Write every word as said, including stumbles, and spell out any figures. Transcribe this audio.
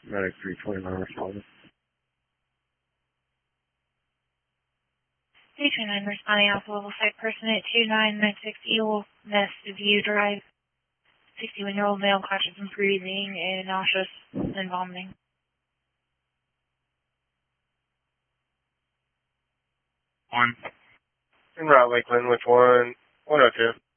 Medic three twenty-nine responding. three twenty-nine responding Alpha Level five person at two nine nine six Eagle Nest View Drive. sixty-one-year-old male conscious and breathing and nauseous and vomiting. One. En route Lakeland with one, one oh two.